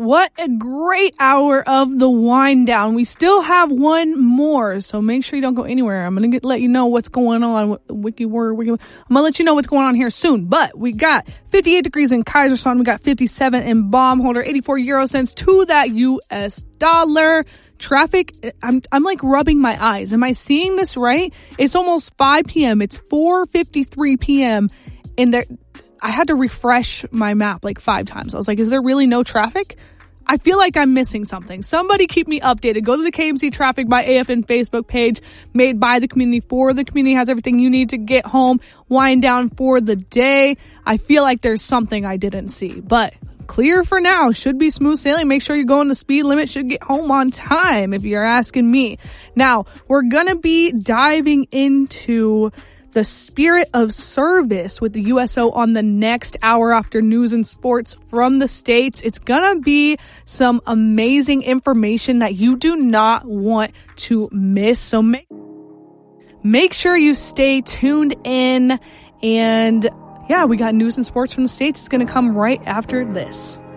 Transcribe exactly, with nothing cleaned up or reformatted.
what a great hour of the wind down. We still have one more, so make sure you don't go anywhere. I'm going to let you know what's going on. Wiki word, Wiki, I'm going to let you know what's going on here soon. But we got fifty-eight degrees in Kaiserslautern. We got fifty-seven in Baumholder, eighty-four euro cents to that U S dollar. Traffic, I'm I'm like rubbing my eyes. Am I seeing this right? It's almost five p.m. It's four fifty-three p.m. and there, I had to refresh my map like five times. I was like, is there really no traffic? I feel like I'm missing something. Somebody keep me updated. Go to the K M C Traffic by A F N Facebook page, made by the community for the community. Has everything you need to get home, wind down for the day. I feel like there's something I didn't see, but clear for now. Should be smooth sailing. Make sure you're going the speed limit. Should get home on time if you're asking me. Now, we're going to be diving into the spirit of service with the U S O on the next hour after news and sports from the States. It's going to be some amazing information that you do not want to miss. So make, make sure you stay tuned in. And yeah, we got news and sports from the States. It's going to come right after this.